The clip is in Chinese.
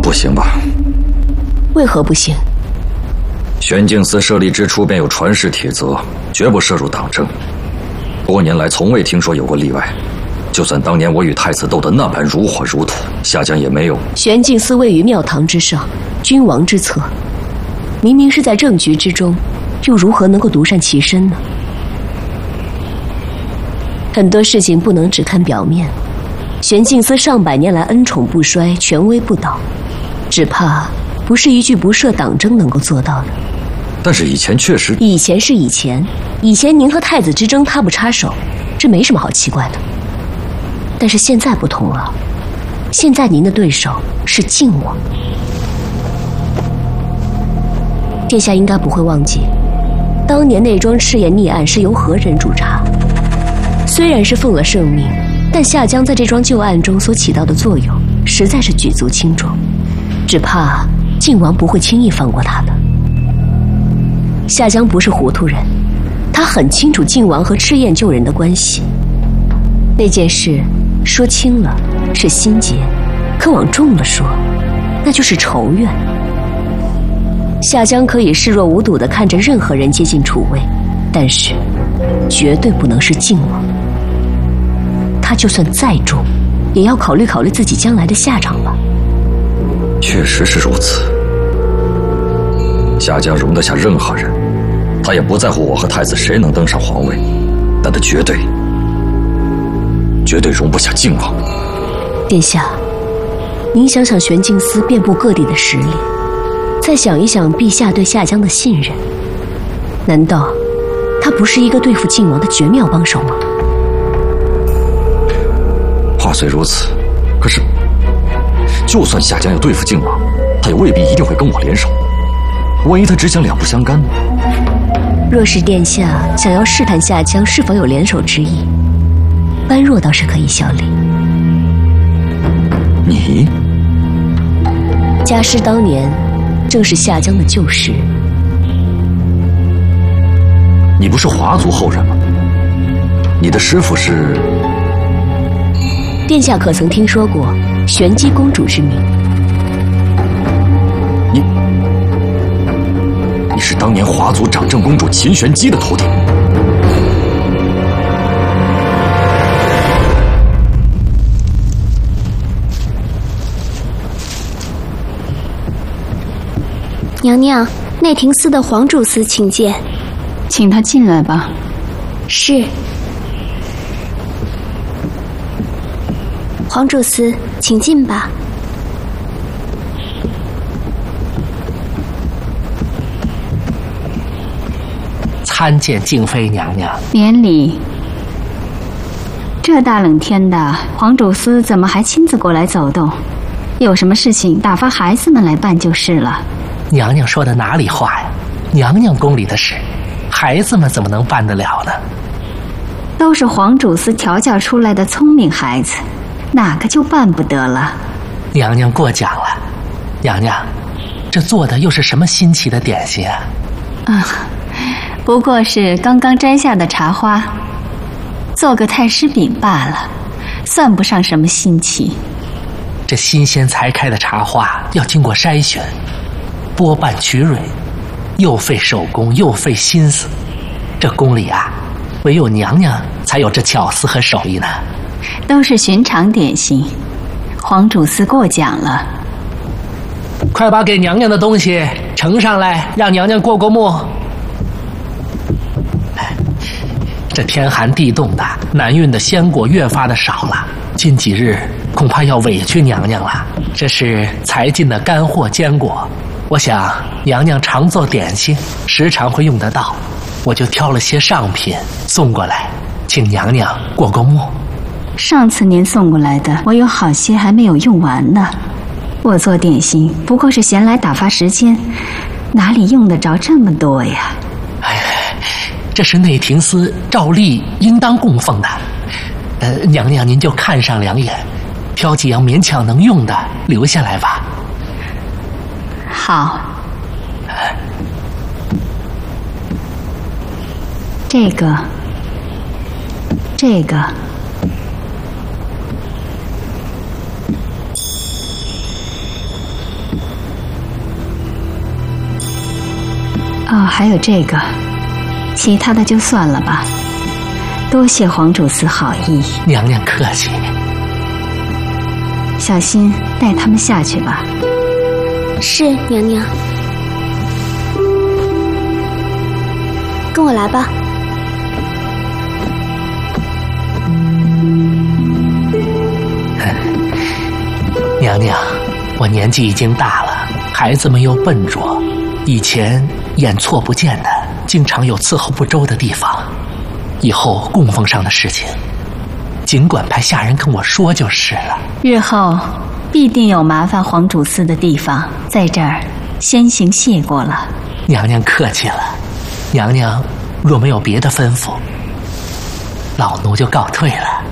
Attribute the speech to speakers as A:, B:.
A: 不行吧？
B: 为何不行？
A: 玄镜司设立之初便有传世铁则，绝不涉入党政。多年来从未听说有过例外。就算当年我与太子斗得那般如火如荼，下江也没有。
B: 玄镜司位于庙堂之上，君王之侧，明明是在政局之中，又如何能够独善其身呢？很多事情不能只看表面。玄镜司上百年来恩宠不衰，权威不倒，只怕不是一句不涉党争能够做到的。
A: 但是以前确实，
B: 以前是以前，以前您和太子之争他不插手，这没什么好奇怪的。但是现在不同了，现在您的对手是靖王。殿下应该不会忘记，当年那桩赤焰逆案是由何人主查？虽然是奉了圣命，但夏江在这桩旧案中所起到的作用实在是举足轻重，只怕靖王不会轻易放过他的。夏江不是糊涂人，他很清楚靖王和赤焰救人的关系。那件事说轻了是心结，可往重了说，那就是仇怨。夏江可以视若无睹地看着任何人接近楚卫，但是绝对不能是靖王。他就算再重，也要考虑考虑自己将来的下场吧。
A: 确实是如此。夏江容得下任何人，他也不在乎我和太子谁能登上皇位，但他绝对容不下靖王。
B: 殿下，您想想玄镜司遍布各地的实力，再想一想陛下对夏江的信任，难道他不是一个对付靖王的绝妙帮手吗？
A: 话虽如此，可是就算夏江要对付靖王，他也未必一定会跟我联手。万一他只想两不相干呢？
B: 若是殿下想要试探夏江是否有联手之意，般若倒是可以效力。
A: 你？
B: 家师当年正是夏江的旧识。
A: 你不是华族后人吗？你的师父是？
B: 殿下可曾听说过玄姬公主之名？
A: 你是当年华族掌政公主秦玄姬的徒弟？
C: 娘娘，内廷司的黄主司请见。
D: 请他进来吧。
C: 是。黄主司，请进吧。
E: 参见静妃娘娘。
D: 免礼。这大冷天的，黄主司怎么还亲自过来走动？有什么事情打发孩子们来办就是了。
E: 娘娘说的哪里话呀？娘娘宫里的事，孩子们怎么能办得了呢？
D: 都是黄主司调教出来的聪明孩子，哪个就办不得了？
E: 娘娘过奖了。娘娘，这做的又是什么新奇的点心啊？
D: 不过是刚刚摘下的茶花，做个太师饼罢了，算不上什么新奇。
E: 这新鲜才开的茶花要经过筛选，剥瓣取蕊，又费手工又费心思，这宫里啊，唯有娘娘才有这巧思和手艺呢。
D: 都是寻常点心，黄主司过奖了。
E: 快把给娘娘的东西呈上来，让娘娘过过目。这天寒地冻的，南运的鲜果越发的少了，近几日恐怕要委屈娘娘了。这是才进的干货坚果，我想娘娘常做点心，时常会用得到，我就挑了些上品送过来，请娘娘过过目。
D: 上次您送过来的，我有好些还没有用完呢。我做点心不过是闲来打发时间，哪里用得着这么多呀？
E: 这是内廷司照例应当供奉的，娘娘您就看上两眼，挑几样勉强能用的留下来吧。
D: 好。这个有这个，其他的就算了吧。多谢皇主司好意。
E: 娘娘客气。
D: 小心带他们下去吧。
C: 是，娘娘。跟我来吧。
E: 娘娘，我年纪已经大了，孩子们又笨拙，以前眼错不见的，经常有伺候不周的地方。以后供奉上的事情，尽管派下人跟我说就是了。
D: 日后必定有麻烦皇主司的地方，在这儿先行谢过了。
E: 娘娘客气了。娘娘若没有别的吩咐，老奴就告退了。